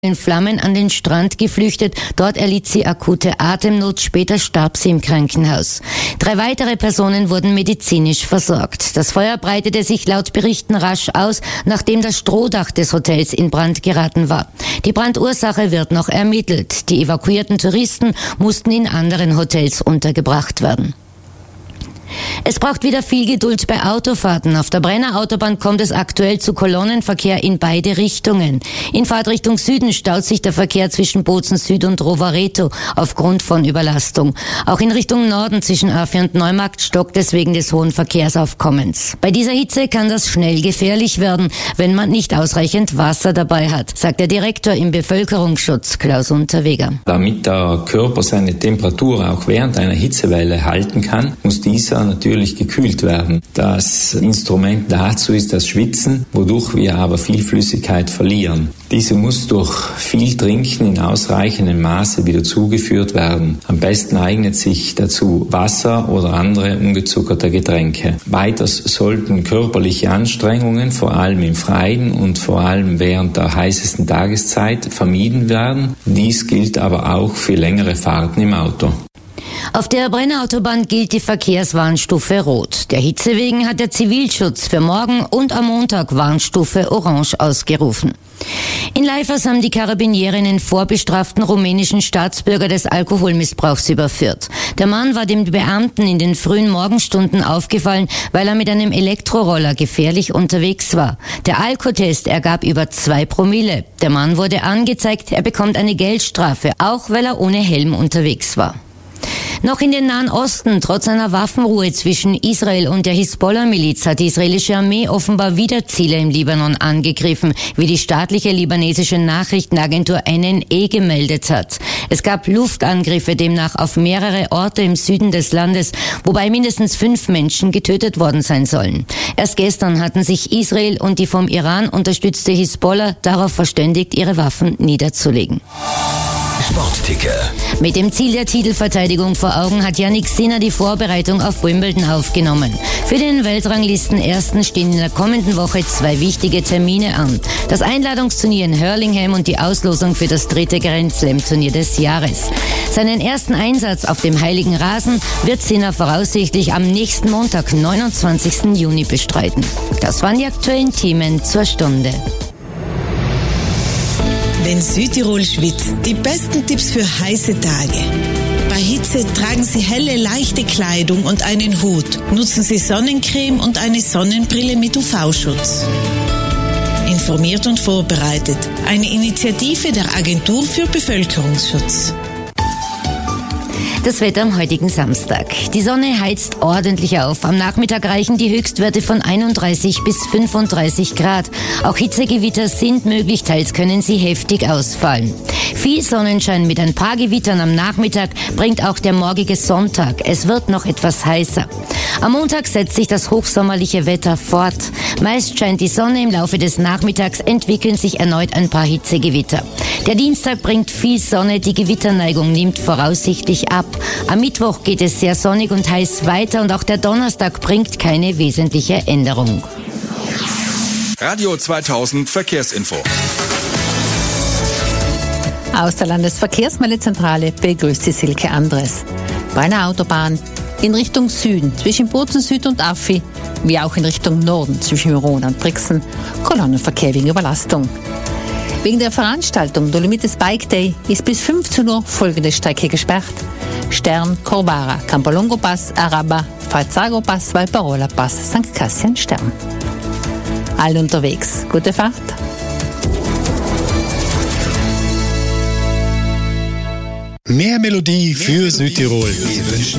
in Flammen an den Strand geflüchtet. Dort erlitt sie akute Atemnot. Später starb sie im Krankenhaus. 3 weitere Personen wurden medizinisch versorgt. Das Feuer breitete sich laut Berichten rasch aus, nachdem das Strohdach des Hotels in Brand geraten war. Die Brandursache wird noch ermittelt. Die evakuierten Touristen mussten in anderen Hotels untergebracht werden. Es braucht wieder viel Geduld bei Autofahrten. Auf der Brenner Autobahn kommt es aktuell zu Kolonnenverkehr in beide Richtungen. In Fahrtrichtung Süden staut sich der Verkehr zwischen Bozen Süd und Rovareto aufgrund von Überlastung. Auch in Richtung Norden zwischen Afi und Neumarkt stockt es wegen des hohen Verkehrsaufkommens. Bei dieser Hitze kann das schnell gefährlich werden, wenn man nicht ausreichend Wasser dabei hat, sagt der Direktor im Bevölkerungsschutz, Klaus Unterweger. Damit der Körper seine Temperatur auch während einer Hitzewelle halten kann, muss dieser natürlich gekühlt werden. Das Instrument dazu ist das Schwitzen, wodurch wir aber viel Flüssigkeit verlieren. Diese muss durch viel Trinken in ausreichendem Maße wieder zugeführt werden. Am besten eignet sich dazu Wasser oder andere ungezuckerte Getränke. Weiters sollten körperliche Anstrengungen, vor allem im Freien und vor allem während der heißesten Tageszeit, vermieden werden. Dies gilt aber auch für längere Fahrten im Auto. Auf der Brenner Autobahn gilt die Verkehrswarnstufe Rot. Der Hitze wegen hat der Zivilschutz für morgen und am Montag Warnstufe Orange ausgerufen. In Leifers haben die Karabiniere einen vorbestraften rumänischen Staatsbürger des Alkoholmissbrauchs überführt. Der Mann war dem Beamten in den frühen Morgenstunden aufgefallen, weil er mit einem Elektroroller gefährlich unterwegs war. Der Alkotest ergab über 2 Promille. Der Mann wurde angezeigt, er bekommt eine Geldstrafe, auch weil er ohne Helm unterwegs war. Noch in den Nahen Osten, trotz einer Waffenruhe zwischen Israel und der Hisbollah-Miliz, hat die israelische Armee offenbar wieder Ziele im Libanon angegriffen, wie die staatliche libanesische Nachrichtenagentur NNE gemeldet hat. Es gab Luftangriffe demnach auf mehrere Orte im Süden des Landes, wobei mindestens 5 Menschen getötet worden sein sollen. Erst gestern hatten sich Israel und die vom Iran unterstützte Hisbollah darauf verständigt, ihre Waffen niederzulegen. Sportticker. Mit dem Ziel der Titelverteidigung vor Augen hat Jannik Sinner die Vorbereitung auf Wimbledon aufgenommen. Für den Weltranglistenersten stehen in der kommenden Woche 2 wichtige Termine an. Das Einladungsturnier in Hurlingham und die Auslosung für das 3. Grand Slam Turnier des Jahres. Seinen ersten Einsatz auf dem heiligen Rasen wird Sinner voraussichtlich am nächsten Montag, 29. Juni bestreiten. Das waren die aktuellen Themen zur Stunde. Wenn Südtirol schwitzt, die besten Tipps für heiße Tage. Bei Hitze tragen Sie helle, leichte Kleidung und einen Hut. Nutzen Sie Sonnencreme und eine Sonnenbrille mit UV-Schutz. Informiert und vorbereitet. Eine Initiative der Agentur für Bevölkerungsschutz. Das Wetter am heutigen Samstag. Die Sonne heizt ordentlich auf. Am Nachmittag reichen die Höchstwerte von 31 bis 35 Grad. Auch Hitzegewitter sind möglich, teils können sie heftig ausfallen. Viel Sonnenschein mit ein paar Gewittern am Nachmittag bringt auch der morgige Sonntag. Es wird noch etwas heißer. Am Montag setzt sich das hochsommerliche Wetter fort. Meist scheint die Sonne, im Laufe des Nachmittags entwickeln sich erneut ein paar Hitzegewitter. Der Dienstag bringt viel Sonne, die Gewitterneigung nimmt voraussichtlich ab. Am Mittwoch geht es sehr sonnig und heiß weiter und auch der Donnerstag bringt keine wesentliche Änderung. Radio 2000 Verkehrsinfo. Aus der Landesverkehrsmeldezentrale begrüßt Sie Silke Andres. Brenner Autobahn in Richtung Süden zwischen Bozen Süd und Afi, wie auch in Richtung Norden zwischen Ron und Brixen, Kolonnenverkehr wegen Überlastung. Wegen der Veranstaltung Dolomites Bike Day ist bis 15 Uhr folgende Strecke gesperrt: Stern, Corvara, Campolongo Pass, Araba, Falzago Pass, Valparola Pass, St. Cassian Stern. Alle unterwegs. Gute Fahrt. Mehr Melodie für Südtirol. Wir wünschen